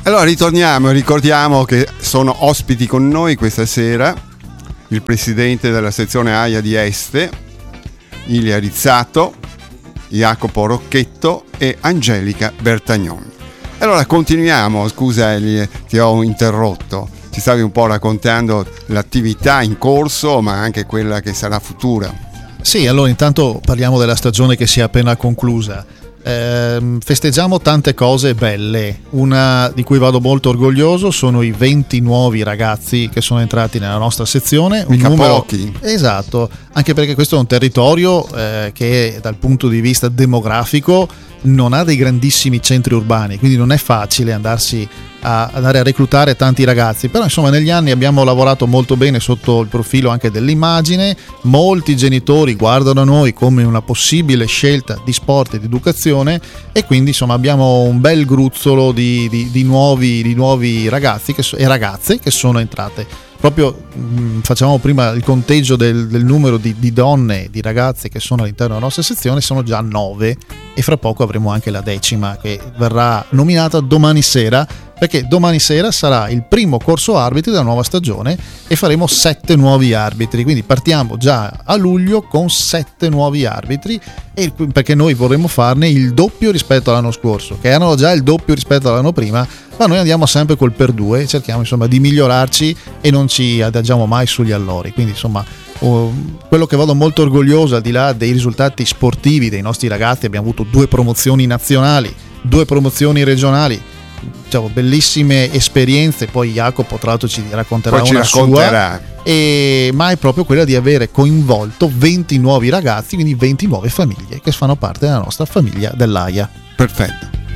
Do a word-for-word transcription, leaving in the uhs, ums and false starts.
Allora ritorniamo e ricordiamo che sono ospiti con noi questa sera il presidente della sezione AIA di Este, Ilia Rizzato, Jacopo Rocchetto e Angelica Bertagnoni. Allora continuiamo, scusa Eli, ti ho interrotto, ci stavi un po' raccontando l'attività in corso ma anche quella che sarà futura. Sì, allora intanto parliamo della stagione che si è appena conclusa. Eh, festeggiamo tante cose belle. Una di cui vado molto orgoglioso sono i venti nuovi ragazzi che sono entrati nella nostra sezione. Un Mica numero pochi. Esatto, anche perché questo è un territorio eh, che dal punto di vista demografico non ha dei grandissimi centri urbani, quindi non è facile andarsi a andare a reclutare tanti ragazzi, però insomma negli anni abbiamo lavorato molto bene sotto il profilo anche dell'immagine. Molti genitori guardano a noi come una possibile scelta di sport e di educazione e quindi insomma abbiamo un bel gruzzolo di, di, di, nuovi, di nuovi ragazzi che, e ragazze che sono entrate. Proprio mh, facciamo prima il conteggio del, del numero di, di donne, di ragazze che sono all'interno della nostra sezione, sono già nove e fra poco avremo anche la decima che verrà nominata domani sera, perché domani sera sarà il primo corso arbitri della nuova stagione e faremo sette nuovi arbitri, quindi partiamo già a luglio con sette nuovi arbitri, e perché noi vorremmo farne il doppio rispetto all'anno scorso, che erano già il doppio rispetto all'anno prima, ma noi andiamo sempre col per due e cerchiamo insomma di migliorarci e non ci adagiamo mai sugli allori. Quindi insomma oh, quello che vado molto orgoglioso, al di là dei risultati sportivi dei nostri ragazzi, abbiamo avuto due promozioni nazionali, due promozioni regionali, diciamo, bellissime esperienze. Poi Jacopo tra l'altro ci racconterà Poi una ci racconterà. sua, e, ma è proprio quella di avere coinvolto venti nuovi ragazzi, quindi venti nuove famiglie che fanno parte della nostra famiglia dell'AIA. Perfetto.